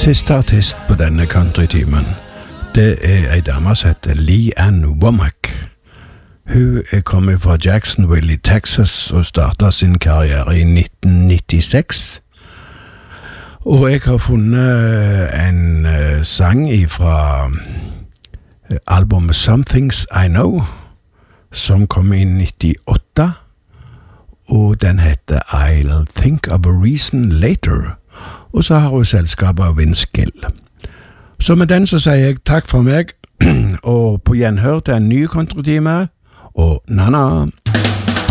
Siste artist på denne countrytimen, det ei dame som heter Lee-Ann Womack. Hun kommer fra Jacksonville i Texas og startet sin karriere i 1996. Og jeg har funnet en sang fra albumet Some Things I Know, som kom i 98, og den heter I'll Think of a Reason Later. Og så har hun selskapet av Vince Gill. Så med den så sier jeg takk for meg, og på gjenhør til en ny kontrotime, og na-na!